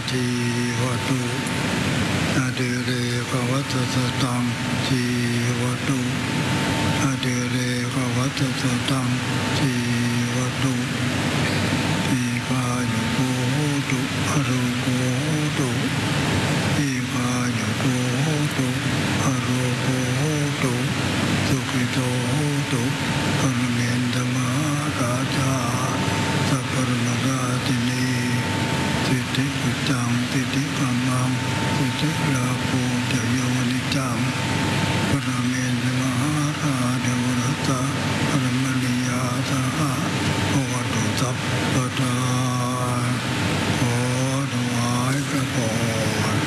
จีวตุอะเดเรภวัตสตังจีวตุอะเดเรภวัตสตังจีวตุอีกายุโกโหตุอโรโกโหตุอีกายุโกโหตุอโรโกโหตุสุขิโตโหตุปรเมนตมหาราชาสัพพะมราตินีสิทธิปุตังสิทธิกัมมังสิทธิลาโภ